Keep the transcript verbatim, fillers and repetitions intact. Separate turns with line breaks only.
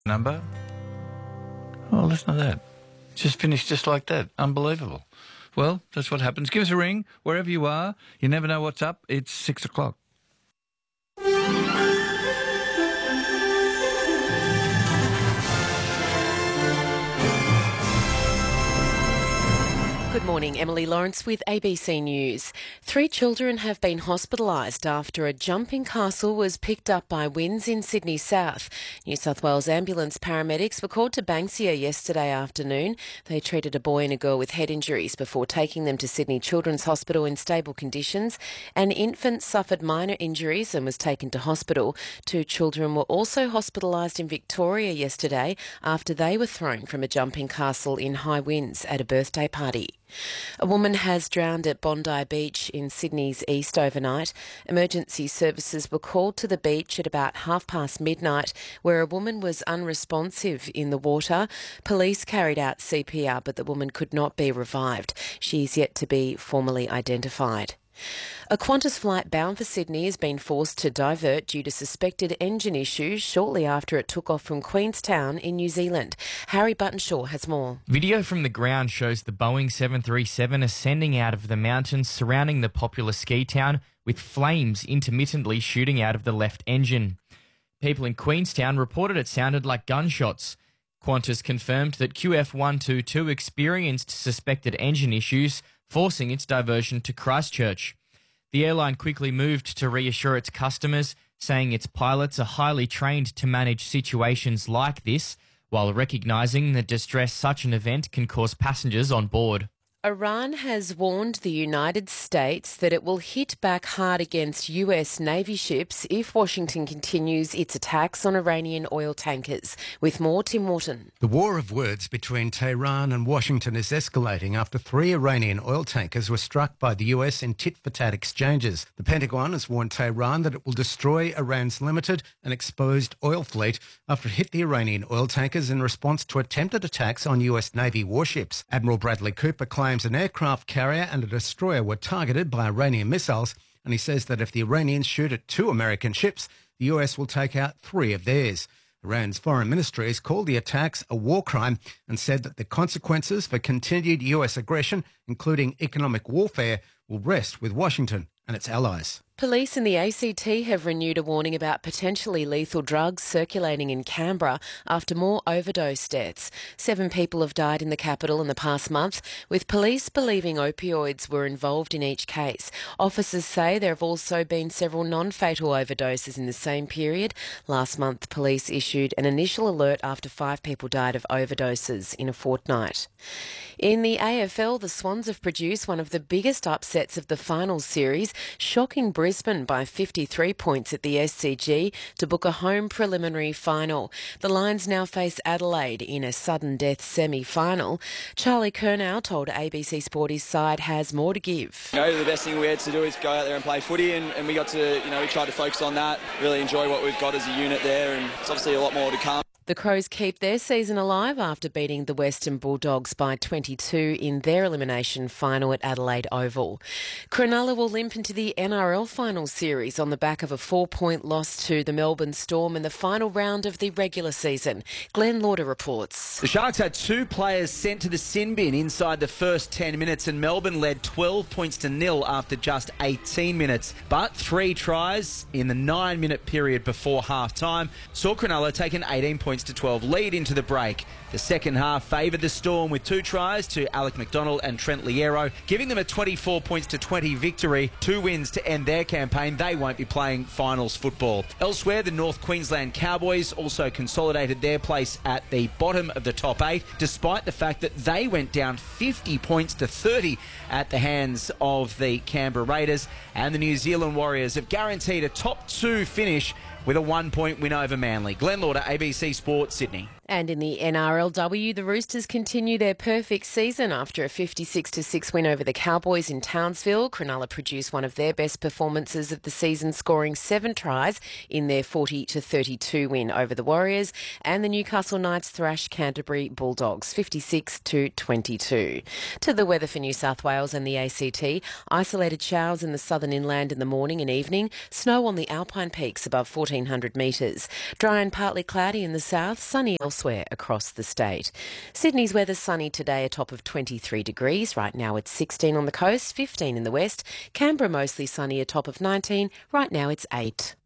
number. Oh, listen to that. Just finished just like that. Unbelievable. Well, that's what happens. Give us a ring wherever you are. You never know what's up. It's six o'clock.
Good morning, Emily Lawrence with A B C News. Three children have been hospitalised after a jumping castle was picked up by winds in Sydney South. New South Wales ambulance paramedics were called to Banksia yesterday afternoon. They treated a boy and a girl with head injuries before taking them to Sydney Children's Hospital in stable conditions. An infant suffered minor injuries and was taken to hospital. Two children were also hospitalised in Victoria yesterday after they were thrown from a jumping castle in high winds at a birthday party. A woman has drowned at Bondi Beach in Sydney's east overnight. Emergency services were called to the beach at about half past midnight, where a woman was unresponsive in the water. Police carried out C P R, but the woman could not be revived. She is yet to be formally identified. A Qantas flight bound for Sydney has been forced to divert due to suspected engine issues shortly after it took off from Queenstown in New Zealand. Harry Buttonshaw has more.
Video from the ground shows the Boeing seven thirty-seven ascending out of the mountains surrounding the popular ski town, with flames intermittently shooting out of the left engine. People in Queenstown reported it sounded like gunshots. Qantas confirmed that Q F one twenty-two experienced suspected engine issues, forcing its diversion to Christchurch. The airline quickly moved to reassure its customers, saying its pilots are highly trained to manage situations like this, while recognising the distress such an event can cause passengers on board.
Iran has warned the United States that it will hit back hard against U S Navy ships if Washington continues its attacks on Iranian oil tankers. With more, Tim Wharton.
The war of words between Tehran and Washington is escalating after three Iranian oil tankers were struck by the U S in tit-for-tat exchanges. The Pentagon has warned Tehran that it will destroy Iran's limited and exposed oil fleet after it hit the Iranian oil tankers in response to attempted attacks on U S Navy warships. Admiral Bradley Cooper claims an aircraft carrier and a destroyer were targeted by Iranian missiles, and he says that if the Iranians shoot at two American ships, the U S will take out three of theirs. Iran's foreign ministry has called the attacks a war crime and said that the consequences for continued U S aggression, including economic warfare, will rest with Washington and its allies.
Police in the A C T have renewed a warning about potentially lethal drugs circulating in Canberra after more overdose deaths. Seven people have died in the capital in the past month, with police believing opioids were involved in each case. Officers say there have also been several non-fatal overdoses in the same period. Last month, police issued an initial alert after five people died of overdoses in a fortnight. In the A F L, the Swans have produced one of the biggest upsets of the finals series, shocking Brisbane Brisbane by fifty-three points at the S C G to book a home preliminary final. The Lions now face Adelaide in a sudden death semi-final. Charlie Curnow told A B C Sport his side has more to give.
You know, the best thing we had to do is go out there and play footy, and, and we got to, you know, we tried to focus on that, really enjoy what we've got as a unit there, and it's obviously a lot more to come.
The Crows keep their season alive after beating the Western Bulldogs by twenty-two in their elimination final at Adelaide Oval. Cronulla will limp into the N R L final series on the back of a four-point loss to the Melbourne Storm in the final round of the regular season. Glenn Lauder reports.
The Sharks had two players sent to the sin bin inside the first ten minutes, and Melbourne led twelve points to nil after just eighteen minutes. But three tries in the nine-minute period before half-time saw Cronulla take an eighteen points to twelve lead into the break. The second half favoured the Storm with two tries to Alec McDonald and Trent Liero, giving them a twenty-four points to twenty victory. Two wins to end their campaign. They won't be playing finals football. Elsewhere, the North Queensland Cowboys also consolidated their place at the bottom of the top eight, despite the fact that they went down fifty points to thirty at the hands of the Canberra Raiders. And the New Zealand Warriors have guaranteed a top two finish with a one-point win over Manly. Glenn Lauder, A B C Sport, Sydney.
And in the N R L W, the Roosters continue their perfect season after a fifty-six to six win over the Cowboys in Townsville. Cronulla produced one of their best performances of the season, scoring seven tries in their forty to thirty-two win over the Warriors. And the Newcastle Knights thrashed Canterbury Bulldogs fifty-six to twenty-two. To the weather for New South Wales and the A C T, isolated showers in the southern inland in the morning and evening, snow on the Alpine peaks above fourteen hundred metres. Dry and partly cloudy in the south, sunny elsewhere across the state. Sydney's weather sunny today, a top of twenty-three degrees. Right now it's sixteen on the coast, fifteen in the west. Canberra mostly sunny, a top of nineteen. Right now it's eight.